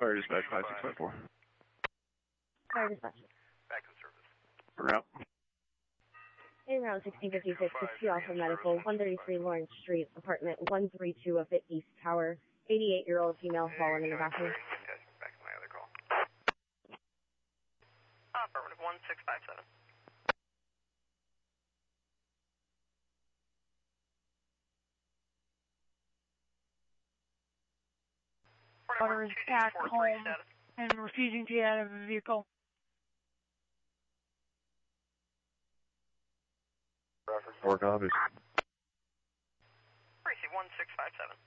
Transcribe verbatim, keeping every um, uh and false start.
Fire dispatch five six five four. Fire dispatch. Back in service. Route. In route sixteen fifty-six, sixty Alpha Medical, one thirty-three Lawrence Street, apartment one three two of it, East Tower. eighty-eight-year-old female fallen in the bathroom. Back to my other call. Affirmative one six five seven. Daughter is back home and refusing to get out of the vehicle. Four copies. Tracy one six five seven.